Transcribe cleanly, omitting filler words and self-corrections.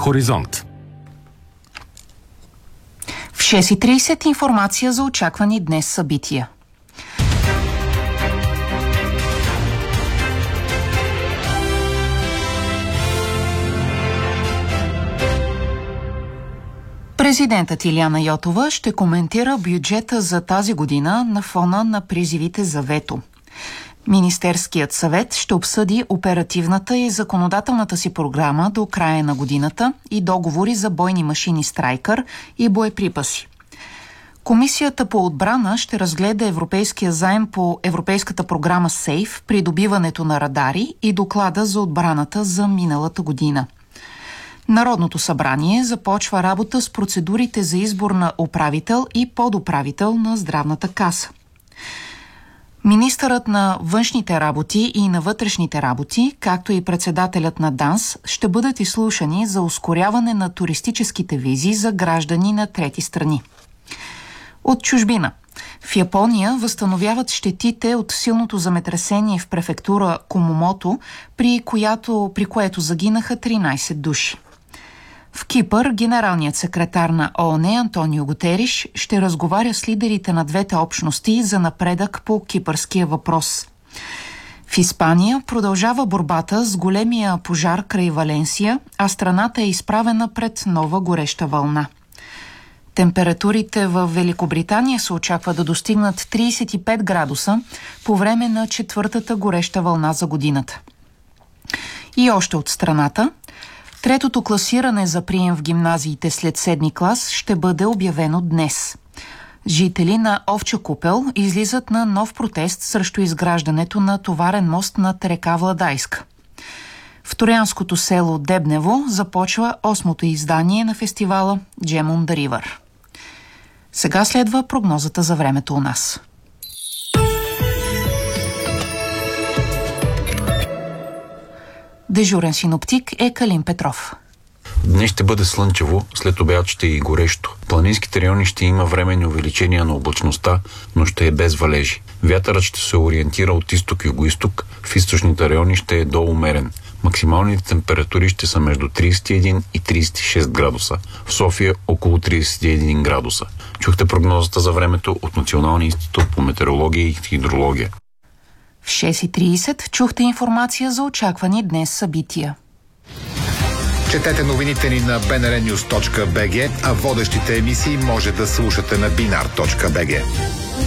Хоризонт. В 6:30 информация за очаквани днес събития. Президентът Илияна Йотова ще коментира бюджета за тази година на фона на призивите за вето. Министерският съвет ще обсъди оперативната и законодателната си програма до края на годината и договори за бойни машини Страйкър и боеприпаси. Комисията по отбрана ще разгледа европейския заем по европейската програма СЕЙФ, придобиването на радари и доклада за отбраната за миналата година. Народното събрание започва работа с процедурите за избор на управител и подуправител на Здравната каса. Министърът на външните работи и на вътрешните работи, както и председателят на ДАНС, ще бъдат изслушани за ускоряване на туристическите визи за граждани на трети страни. От чужбина. В Япония възстановяват щетите от силното земетресение в префектура Кумомото, при което загинаха 13 души. В Кипър генералният секретар на ООН Антонио Гутериш ще разговаря с лидерите на двете общности за напредък по кипърския въпрос. В Испания продължава борбата с големия пожар край Валенсия, а страната е изправена пред нова гореща вълна. Температурите в Великобритания се очаква да достигнат 35 градуса по време на четвъртата гореща вълна за годината. И още от страната. Третото класиране за прием в гимназиите след 7 клас ще бъде обявено днес. Жители на Овча купел излизат на нов протест срещу изграждането на товарен мост над река Владайска. В троянското село Дебнево започва 8-то издание на фестивала Gem on the River. Сега следва прогнозата за времето у нас. Дежурен синоптик е Калин Петров. Днес ще бъде слънчево, след обяд ще е и горещо. В планинските райони ще има временни увеличения на облачността, но ще е без валежи. Вятърът ще се ориентира от изток-югоизток, в източните райони ще е доумерен. Максималните температури ще са между 31 и 36 градуса. В София около 31 градуса. Чухте прогнозата за времето от Националния институт по метеорология и хидрология. В 6:30 чухте информация за очаквани днес събития. Четете новините ни на bnrnews.bg, а водещите емисии може да слушате на binar.bg.